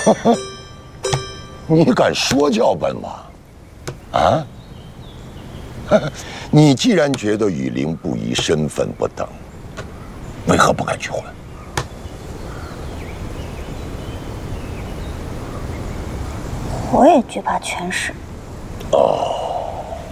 你敢说教本吗？啊？你既然觉得与林不疑身份不等，为何不敢去婚？ 我也惧怕权势。 哦，